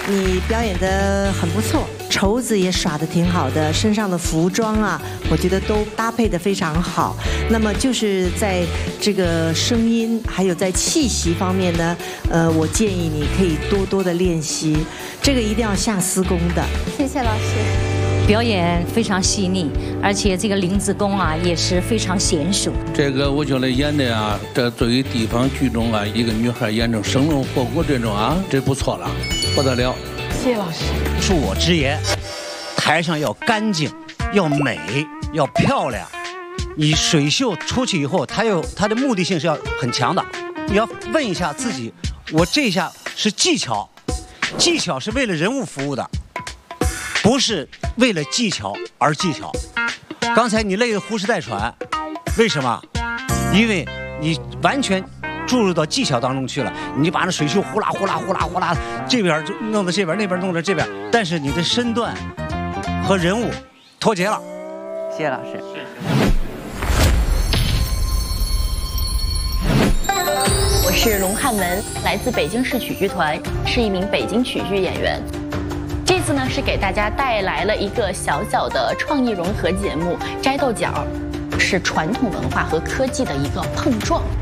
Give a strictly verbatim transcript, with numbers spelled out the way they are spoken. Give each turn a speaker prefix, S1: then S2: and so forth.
S1: 你表演得很不错，绸子也耍得挺好的，身上的服装啊，我觉得都搭配得非常好。那么就是在这个声音还有在气息方面呢，呃，我建议你可以多多的练习，这个一定要下私功的。
S2: 谢谢老师。
S3: 表演非常细腻，而且这个林子功啊也是非常娴熟。
S4: 这个我觉得演的啊，这作为地方剧中啊，一个女孩演成生龙活虎这种啊，这不错了，不得了。
S2: 谢谢老师。
S5: 恕我直言，台上要干净，要美，要漂亮。你水袖出去以后，它有它的目的性是要很强的。你要问一下自己，我这一下是技巧，技巧是为了人物服务的。不是为了技巧而技巧。刚才你累得呼哧带喘，为什么？因为你完全注入到技巧当中去了，你把那水袖呼啦呼啦呼啦呼啦，这边就弄到这边，那边弄到这边，但是你的身段和人物脱节了。
S6: 谢谢老师。
S7: 我是龙汉文，来自北京市曲剧团，是一名北京曲剧演员。这次呢是给大家带来了一个小小的创意融合节目《摘豆角》，是传统文化和科技的一个碰撞。